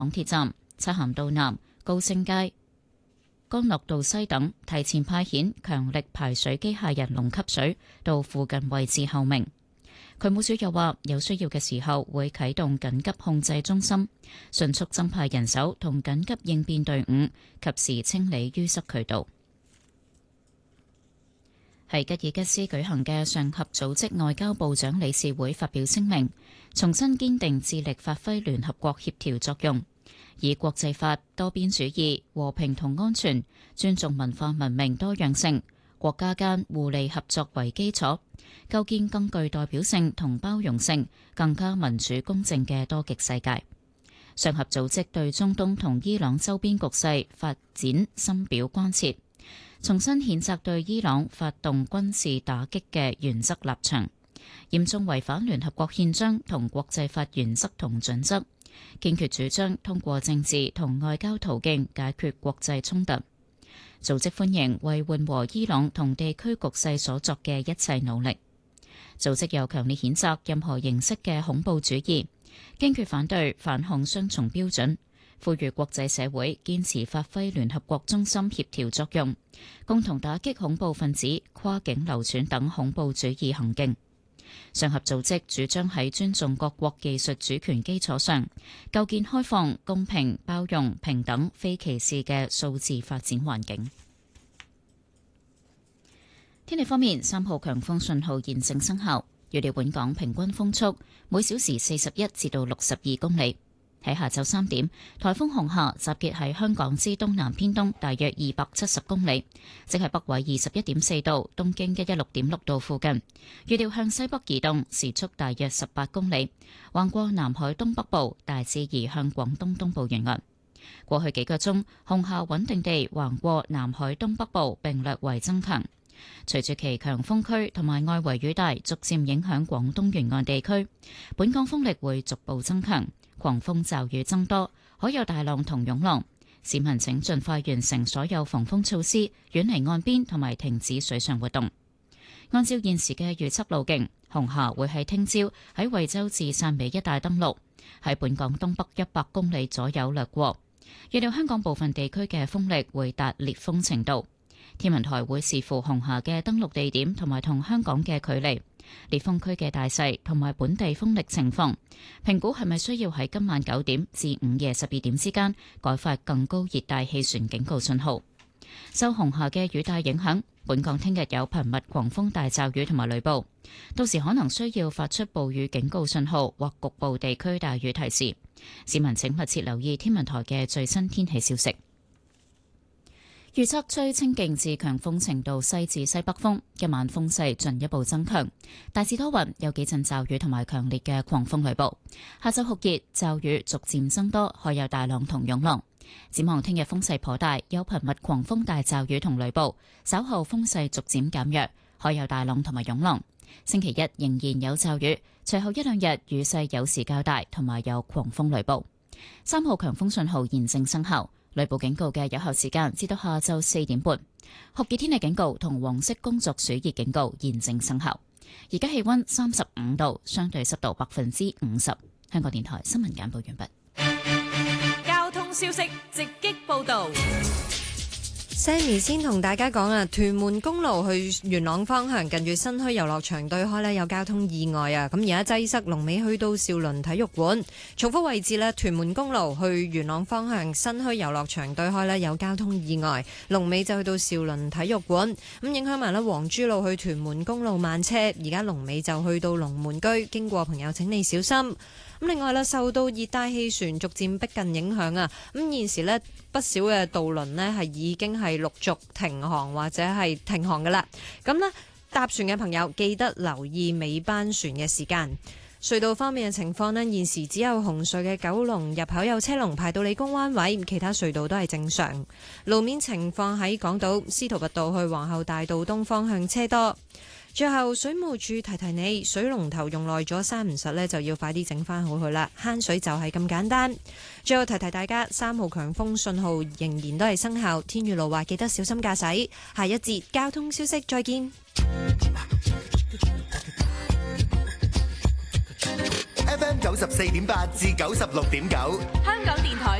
港鐵站、漆咸道南、高升街、干諾道西等提前派遣強力排水機械人龍吸水到附近位置候命。渠務署又話，有需要嘅時候會啟動緊急控制中心，迅速增派人手同緊急應變隊伍，及時清理淤塞渠道。喺吉爾吉斯舉行嘅上合組織外交部長理事會發表聲明，重新堅定致力發揮聯合國協調作用，以國際法、多邊主義、和平同安全、尊重文化文明多樣性、國家間互利合作為基礎，構建更具代表性同包容性、更加民主公正嘅多極世界。上合組織對中東同伊朗周邊局勢發展深表關切，重新譴責對伊朗發動軍事打擊嘅原則立場，嚴重違反聯合國憲章同國際法原則同準則，堅決主張通過政治同外交途徑解決國際衝突。組織歡迎為緩和伊朗同地區局勢所作嘅一切努力。組織又強烈譴責任何形式嘅恐怖主義，堅決反對反控雙重標準，呼籲國際社會堅持發揮聯合國中心協調作用，共同打擊恐怖分子跨境流竄等恐怖主義行徑。上合組織主張喺尊重各國技術主權基礎上，構建開放、公平、包容、平等、非歧視嘅數字發展環境。天氣方面，3號強風信號現正生效，預料本港平均風速每小時41至到62公里。喺下晝3點，颱風紅夏集結喺香港之東南偏東大約270公里，即係北緯21.4度、東經116.6度附近。預料向西北移動，時速大約18公里，橫過南海東北部，大致移向廣東東部沿岸。過去幾個鐘，紅夏穩定地橫過南海東北部並略為增強。隨住其強風區同埋外圍雨帶逐漸影響廣東沿岸地區，本港風力會逐步增強，狂風驟雨增多，可有大浪同湧浪。市民請盡快完成所有防風措施，遠離岸邊同埋停止水上活動。按照現時嘅預測路徑，紅夏會喺聽朝喺惠州至汕尾一帶登陸，喺本港東北100公里左右掠過。預料香港部分地區嘅風力會達烈風程度。天文台會視乎紅夏嘅登陸地點同埋同香港嘅距離、烈風區嘅大細同埋本地風力情況，評估係咪需要喺今晚9點至午夜12點之間改發更高熱帶氣旋警告信號。受紅夏嘅雨帶影響，本港聽日有頻密狂風大驟雨同埋雷暴，到時可能需要發出暴雨警告信號或局部地區大雨提示。市民請密切留意天文台嘅最新天氣消息。預測吹清勁至強風程度西至西北風，今晚風勢進一步增強，大致多雲，有幾陣驟雨同埋強烈嘅狂風雷暴。下晝酷熱，驟雨逐漸增多，可有大浪同湧浪。展望聽日風勢頗大，有頻密狂風大驟雨同雷暴，稍後風勢逐漸減弱，可有大浪同埋湧浪。星期一仍然有驟雨，隨後一兩日雨勢有時較大，同埋有狂風雷暴。3號強風信號現正生效。雷暴警告嘅有效時間至到下晝4點半，酷熱天氣警告同黃色工作暑熱警告現正生效。而家氣溫35度，相對濕度50%。香港電台新聞簡報完畢。 交通消息直擊報道。 Sammy 先同大家講啊，屯門公路去元朗方向近住新墟遊樂場對開呢有交通意外啊，咁而家擠塞，龍尾去到兆麟體育館。重複位置呢，屯門公路去元朗方向新墟遊樂場對開呢有交通意外，龍尾就去到兆麟體育館。咁影響埋呢黃珠路去屯門公路慢車，而家龍尾就去到龍門居，經過朋友請你小心。咁另外咧，受到熱帶氣旋逐漸逼近影響啊，咁現時呢，不少嘅渡輪呢係已經係陸續停航或者係停航噶啦。咁呢，搭船嘅朋友記得留意尾班船嘅時間。隧道方面嘅情況呢，現時只有紅隧嘅九龍入口有車龍排到理工灣位，其他隧道都係正常。路面情況喺港島司徒拔道去皇后大道東方向車多。最後，水務署提提你，水龍頭用耐咗閂唔實呢，就要快啲整翻好佢啦。慳水就係咁簡單。最後提提大家，3號強風信號仍然都係生效，天雨路滑，記得小心駕駛。下一節交通消息，再見。 FM 94.8至96.9， 香港電台